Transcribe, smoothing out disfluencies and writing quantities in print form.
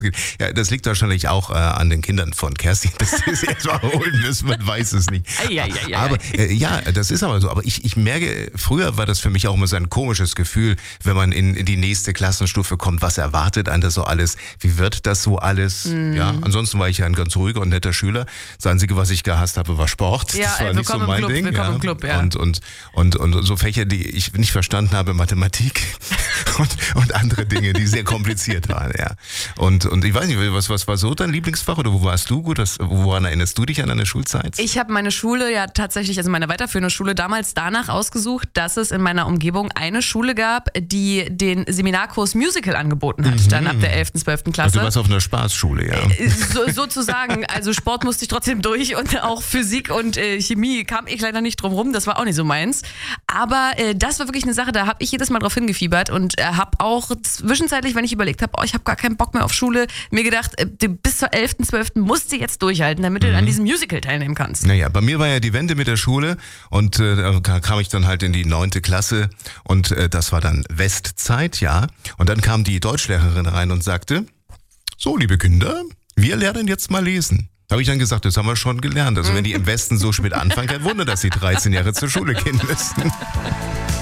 Ja, das liegt wahrscheinlich auch an den Kindern von Kerstin, dass sie es jetzt mal holen müssen, man weiß es nicht. Aber ja, das ist aber so. Aber ich merke, früher war das für mich auch immer so ein komisches Gefühl, wenn man in die nächste Klassenstufe kommt. Was erwartet einen das so alles? Wie wird das so alles? Ja, ansonsten war ich ja ein ganz ruhiger und netter Schüler. Das Einzige, was ich gehasst habe, war Sport. Ja, das war nicht so mein Ding. Willkommen im Club, ja. Und so Fächer, die ich nicht verstanden habe, Mathematik und andere Dinge, die sehr kompliziert waren. Ja. Und ich weiß nicht, was war so dein Lieblingsfach oder wo warst du gut? Woran erinnerst du dich an deine Schulzeit? Ich habe meine Schule ja tatsächlich, also meine weiterführende Schule, damals danach ausgesucht, dass es in meiner Umgebung eine Schule gab, die den Seminarkurs Musical angeboten hat, dann ab der 11., 12. Klasse. Also du warst auf einer Spaßschule, ja. Sozusagen, also Sport musste ich trotzdem durch und auch Physik und Chemie kam ich leider nicht drum rum, das war auch nicht so meins. Aber das war wirklich eine Sache, da habe ich jedes Mal drauf hingefiebert und habe auch zwischenzeitlich, wenn ich überlegt habe, ich habe gar keinen Bock mehr auf Schule, mir gedacht, bis zur 11., 12. musst du jetzt durchhalten, damit du an diesem Musical teilnehmen kannst. Naja, bei mir war ja die Wende mit der Schule und da kam ich dann halt in die 9. Klasse und das war dann Westzeit, ja. Und dann kam die Deutschlehrerin rein und sagte, so liebe Kinder, wir lernen jetzt mal lesen. Da habe ich dann gesagt, das haben wir schon gelernt. Also wenn die im Westen so spät anfangen, kein Wunder, dass sie 13 Jahre zur Schule gehen müssen.